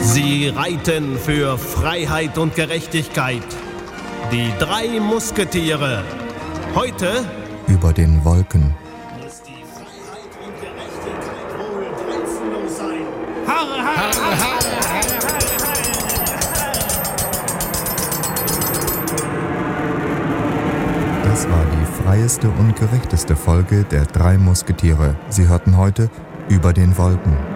Sie reiten für Freiheit und Gerechtigkeit. Die 3 Musketiere. Heute über den Wolken. muss die Freiheit und Gerechtigkeit wohl grenzenlos sein. Das war die freieste und gerechteste Folge der 3 Musketiere. Sie hörten heute über den Wolken.